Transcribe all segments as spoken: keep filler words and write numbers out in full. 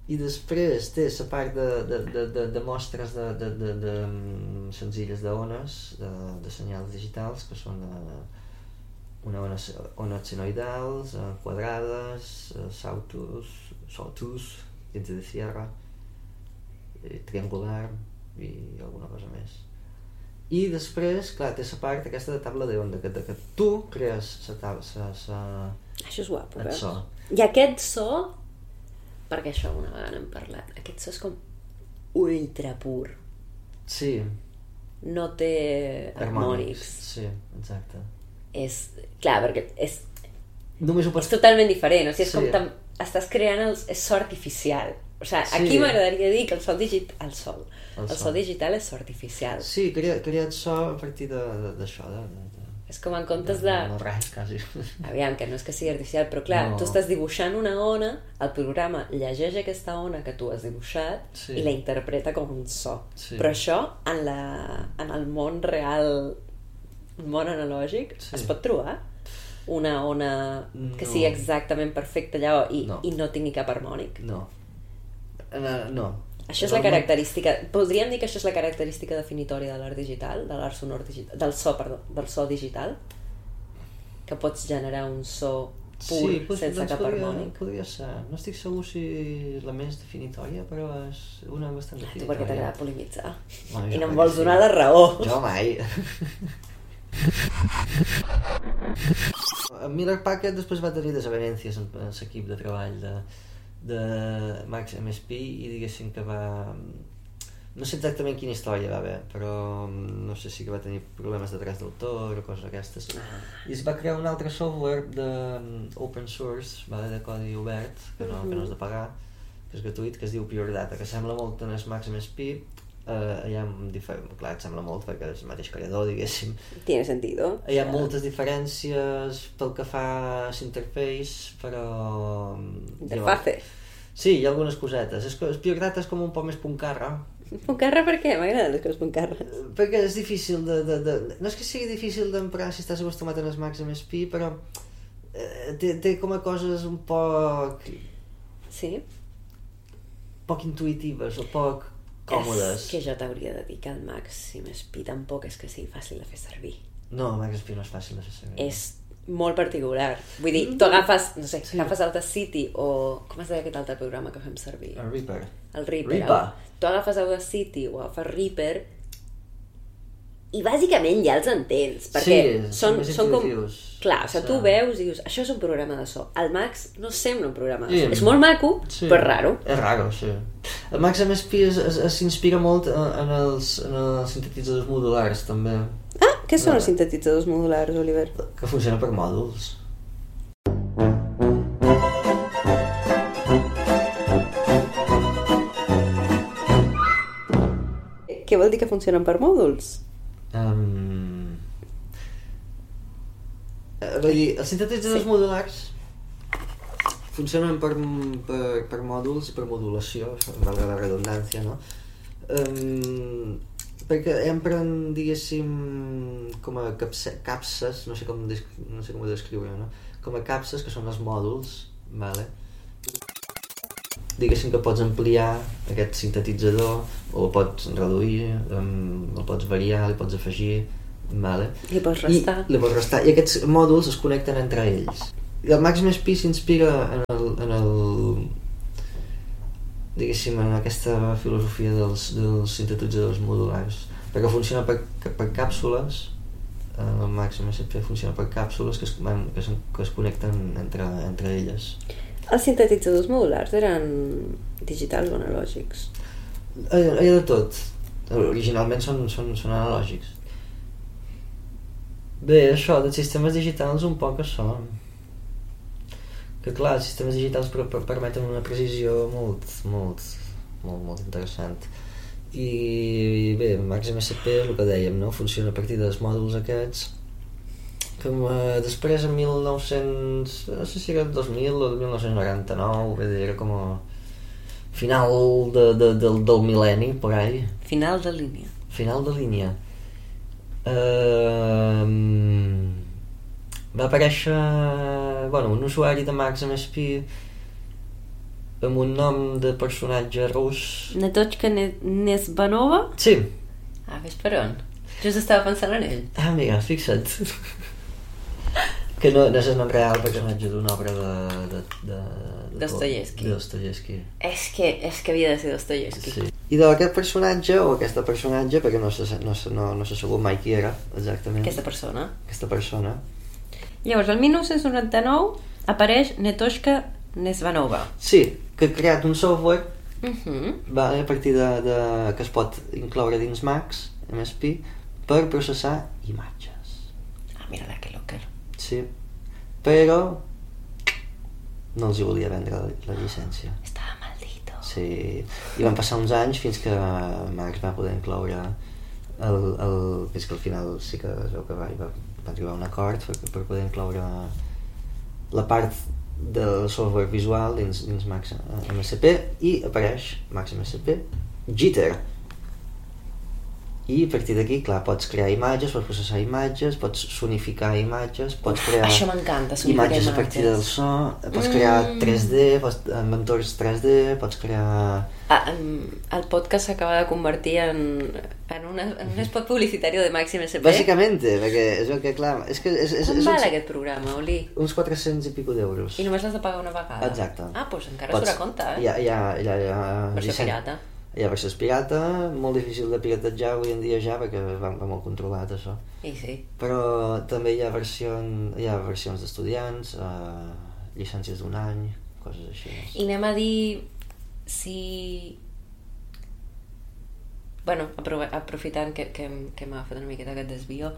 i després té la part de, de, de, de, de mostres de, de, de, de, de senzilles d'ones, de, de senyals digitals, que són eh, una ones, ones senoidals, eh, quadrades, eh, sautus, sautus, dientes de sierra, eh, triangular i alguna cosa més. I després, clar, té la part aquesta de taula d'onda, que, que tu crees la taula, sa, sa, això és guapo, veus? so. I aquest so, perquè això una vegada n'hem parlat, aquest so és com ultra pur. Sí. No té harmònics. Sí, exacte. És, clar, perquè és, Només ho pots... és totalment diferent, o sigui, és Sí. com tam, estàs creant el, és so artificial. O sigui, Sí. aquí m'agradaria dir que el so digital, el sol, El el, so. so digital és so artificial. Sí, crea, creat so a partir d'això, de, de, de, És com en comptes de... no res, quasi. Aviam, que no és que sigui artificial, però clar, No. tu estàs dibuixant una ona, el programa llegeix aquesta ona que tu has dibuixat Sí. i la interpreta com un so. Sí. Però això, en, la, en el món real, un món analògic, Sí. es pot trobar una ona que No. sigui exactament perfecta allò i No. no, i no tingui cap harmònic. No. No, no. Això és la característica... Podríem dir que això és la característica definitòria de l'art digital, de l'art sonor digital, del so, perdó, del so digital, que pots generar un so pur, Sí, doncs, sense doncs cap podria, harmònic. podria ser. No estic segur si la més definitòria, però és una bastant Tu definitòria. perquè t'agrada polemitzar. Bueno, I jo no em crec vols que sí. donar la raó. Jo mai. En Miller Packard després va tenir desavenències en en l'equip de treball de, de Max M S P i diguéssim que va... No sé exactament quina història va haver, però no sé si que va tenir problemes de drets d'autor o coses d'aquestes. I es va crear un altre software de open source, vale, de codi obert, que no, que no has de pagar, que és gratuït, que es diu Pure Data, que sembla molt en el Max M S P. Uh, hi ha diferent, clar, et sembla molt perquè és el mateix creador, diguéssim. Tiene sentido. Hi ha moltes diferències pel que fa a l'interface, però... Interface. Sí, hi ha algunes cosetes. És que el Pure Data és com un poc més puncarra, Puncarra per què? M'agraden les coses puncarres. perquè és difícil de, de, de... No és que sigui difícil d'emprar si estàs acostumat en els Max M S P, però eh, té, té com a coses un poc... Sí? poc intuïtives o poc còmodes. És que jo t'hauria de dir que el Màxim S P tampoc és que sigui fàcil de fer servir. No, Max M S P no és fàcil de fer servir. És molt particular. Vull dir, tu agafes, no sé, Sí. agafes Audacity o... Com es deia aquest altre programa que fem servir? El Reaper. El Reaper. Reaper. Tu agafes Audacity o agafes Reaper i bàsicament ja els entens, perquè Sí, són, més són com... intuitius. Clar, o sigui, tu Sí. veus i dius, això és un programa de so. El Max no sembla un programa de so. Sí. És molt maco, Sí. però és raro. És raro, sí. El Max M S P es- es- es- s'inspira molt en els, en els sintetitzadors modulars, també, Ah, què són No. els sintetitzadors modulars, Oliver? que funcionen per mòduls. Què vol dir que funcionen per mòduls? Um... Vull dir, els sintetitzadors Sí. modulars funcionen per, per, per mòduls i per modulació, valga la redundància, no? Um, perquè empren, diguéssim, com a capse, capses, no sé com, desc- no sé com ho descriure, no? Com a capses, que són els mòduls, vale? Diguéssim que pots ampliar aquest sintetitzador o el pots reduir, um, el pots variar, li pots afegir, vale? Li pots restar. I, li pots restar. I aquests mòduls es connecten entre ells. I el Max M S P s'inspira en el, en el diguéssim, en aquesta filosofia dels, dels sintetitzadors modulars, perquè funciona per, per càpsules. El Max M S P funciona per càpsules que es, van, que, es, que es connecten entre, entre elles. Els sintetitzadors modulars eren digitals o analògics? Hi ha de tot. Originalment són, són, són analògics. Bé, això dels sistemes digitals un poc això. Que clar, els sistemes digitals per, per, permeten una precisió molt, molt, molt, molt interessant. I bé, Max M S P és el que dèiem, no? Funciona a partir dels mòduls aquests. Com, eh, després en mil nou-cents... no sé si era el dos mil o el mil nou-cents noranta-nou, bé, era com a final de, de, del, del mil·lenni, por ahí. Final de línia. Final de línia. Uh, va aparèixer, bueno, un usuari de Max M S P amb un nom de personatge rus. Natochka Nesvanova? Sí. Ah, ves per on? Just estava pensant en ell. Ah, mira, fixa't. Que no, no és el nom real, personatge d'una obra de... de, de, de Dostoyevsky. De Dostoyevsky. És que, és que havia de ser Dostoyevsky. Sí. I d'aquest personatge, o aquesta personatge, perquè no s'ha no, no, no sabut mai qui era, exactament. Aquesta persona. Aquesta persona. Llavors, el mil nou-cents noranta-nou apareix Natochka Nesvanova. Sí, que ha creat un software Uh -huh. va, a partir de, de, que es pot incloure dins Max, M S P, per processar imatges. Ah, mira la que locker. Sí, però no els hi volia vendre la, la llicència. Estava maldito. Sí, i van passar uns anys fins que Max va poder incloure el, el, fins que al final sí que es veu que va, va, va arribar a un acord per, per poder incloure la part del software visual dins, dins Max M S P i apareix Max M S P Jitter. I a partir d'aquí, clar, pots crear imatges, pots processar imatges, pots sonificar imatges, pots crear Això m'encanta, sonificar imatges a partir del so, pots crear Mm. tres D, pots, amb entorns tres D, pots crear... Ah, em, el podcast s'acaba de convertir en, en, una, en un spot publicitari de Màxim S P. Bàsicament, perquè és el que, clar, és que... És, és, Com és val uns, aquest programa, Oli? uns quatre-cents i pico d'euros. I només l'has de pagar una vegada? Exacte. Ah, doncs encara surt a compte, eh? Hi ha, hi ha, hi ha, hi ha Versió disseny- pirata. Hi ha versions pirata, molt difícil de piratejar avui en dia ja, perquè va, va molt controlat això. I sí. Però també hi ha, version, hi ha versions d'estudiants, eh, llicències d'un any, coses així. I anem a dir si... Bueno, apro aprofitant que, que, que m'ha fet una miqueta aquest desvio,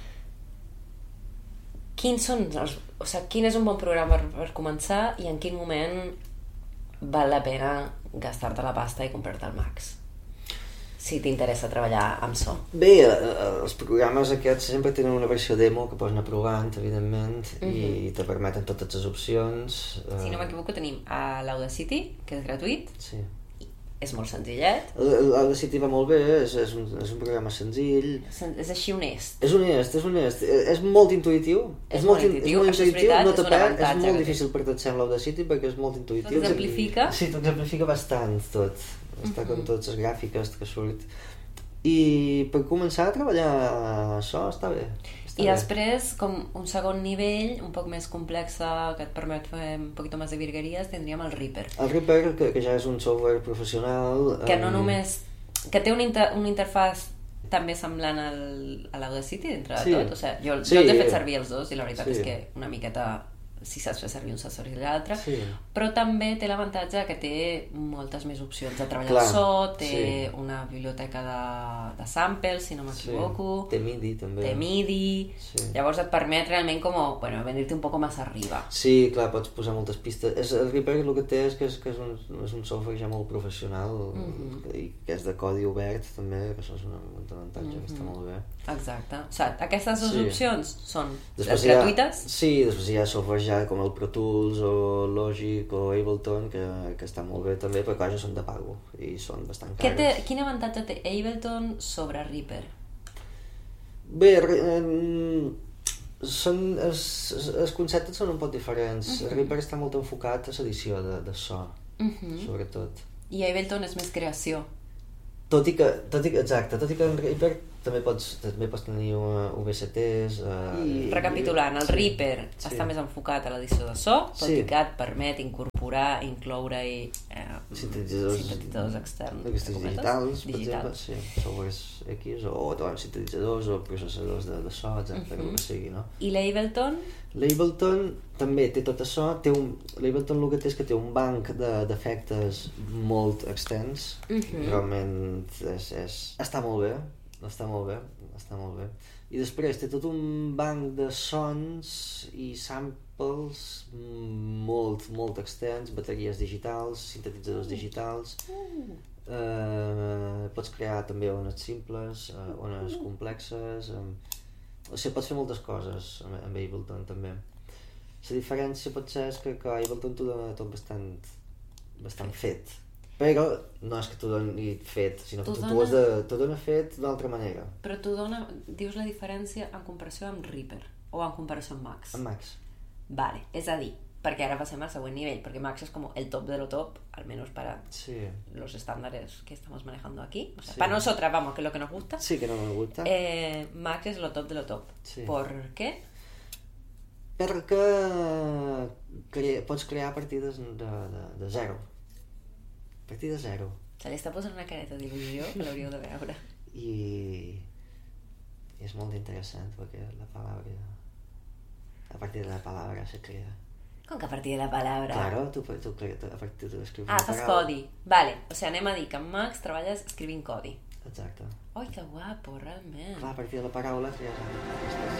quins són els... O sigui, quin és un bon programa per, per començar i en quin moment val la pena gastar-te la pasta i comprar-te el Max? Si t'interessa treballar amb so. Bé, eh, els programes aquests sempre tenen una versió demo que pots anar provant, evidentment, uh -huh. i te permeten totes les opcions. Eh... Si no m'equivoco, tenim a l'Audacity, que és gratuït, Sí. és molt senzillet, L'Audacity va molt bé, és, és, un, és un programa senzill, és així honest. és honest, és honest, és molt intuïtiu, És molt in- intuïtiu, és això és veritat, no és te un perd, avantatge és que molt té. difícil per tot sembla l'Audacity perquè és molt intuïtiu. Tot exemplifica? Sí, t'exemplifica bastant tot, està Mhm. com totes les gràfiques que surt. I per començar a treballar això està bé. Està I bé. després, com un segon nivell, un poc més complex, que et permet fer un poquito més de virgueries, tindríem el Reaper. El Reaper, que, que ja és un software professional... Que no em, només... Que té un inter, una interfàs també semblant al, a l'Audacity, dintre de Sí. tot. O sigui, jo, Sí. jo els he fet servir els dos i la veritat Sí. és que una miqueta... Si saps fer servir un, saps fer servir l'altre. Sí. Però també té l'avantatge que té moltes més opcions de treballar Clar, el so, té sí. una biblioteca de, de samples, si no m'equivoco. Sí. Té MIDI, també. Té MIDI. Sí. Llavors et permet realment com, bueno, venir-te un poco más arriba. Sí, clar, pots posar moltes pistes. És, el Reaper el que té és que és, que és, un, és un software ja molt professional Mhm. i que és de codi obert també, que això és un avantatge mm -hmm. que està molt bé. Exacte. O sigui, aquestes dues Sí. opcions són Després les hi ha- gratuïtes. Sí, després hi ha software ja com el Pro Tools o Logic o Ableton que, que està molt bé també, però clar, ja són de pago i són bastant Què cares. té, quin avantatge té Ableton sobre Reaper? Bé, re- em, són, els, els- els conceptes són un poc diferents. Mhm. Reaper està molt enfocat a l'edició de, de so, Uh -huh. sobretot. I Ableton és més creació. Tot i que, tot i que, exacte, tot i que en Reaper també pots, també pots tenir uh, U V C Ts... Uh, I, Recapitulant, el sí, Reaper sí. està més enfocat a l'edició de so, tot Sí. i que et permet incorporar, incloure-hi eh, Sintetitzadors, sintetitzadors externs. aquests entre cometes, digitals, per digitals. exemple, sí, softwares X o, o doncs, sintetitzadors o processadors de, de so, exacte, uh -huh. el que sigui, no? I l'Ableton? L'Ableton també té tot això, té un, l'Ableton el que té és que té un banc de- d'efectes molt extens, Uh -huh. realment és, és, està molt bé, està molt bé, està molt bé. I després té tot un banc de sons i samples molt, molt extens, bateries digitals, sintetitzadors digitals, eh, pots crear també ones simples, eh, ones complexes, eh, o sigui, pots fer moltes coses amb, amb Ableton també. La diferència potser és que, que Ableton t'ho dona tot bastant, bastant fet, però no és que t'ho doni fet, sinó que T'ho tu dona- t'ho has de, t'ho dona fet d'una altra manera, Però tu dona, dius la diferència en comparació amb Reaper o en comparació amb Max? amb Max. Vale, és a dir, perquè ara passem al següent nivell, perquè Max es como el top de lo top, al menos para Sí. los estándares que estamos manejando aquí. O sea, Sí. para nosotras, vamos, que es lo que nos gusta. Sí que no me gusta. Eh, Max es lo top de lo top. Sí. ¿Por qué? Perquè crea, pots crear partides de, de, de zero. A partir de zero. Se li està posant una careta d'il·lusió que l'hauríeu de veure. I és molt interessant perquè la paraula, a partir de la paraula se crea. Com que a partir de la palabra? Claro, tu, tu, tu a partir de escriure Ah, una fas paraula. codi. Vale, o sigui, anem a dir que amb Max treballes escrivint codi. Exacte. Ai, que guapo, realment. Clar, a partir de la paraula crees aquestes